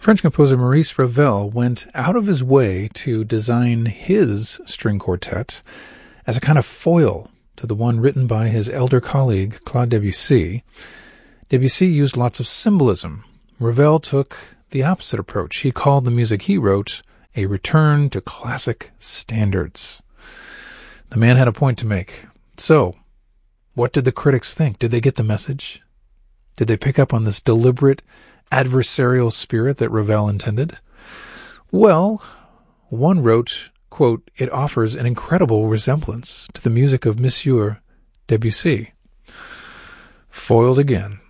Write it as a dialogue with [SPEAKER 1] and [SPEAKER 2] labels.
[SPEAKER 1] French composer Maurice Ravel went out of his way to design his string quartet as a kind of foil to the one written by his elder colleague Claude Debussy. Debussy used lots of symbolism. Ravel took the opposite approach. He called the music he wrote a return to classic standards. The man had a point to make. So, what did the critics think? Did they get the message? Did they pick up on this deliberate adversarial spirit that Ravel intended? Well, one wrote, quote, "It offers an incredible resemblance to the music of Monsieur Debussy." Foiled again.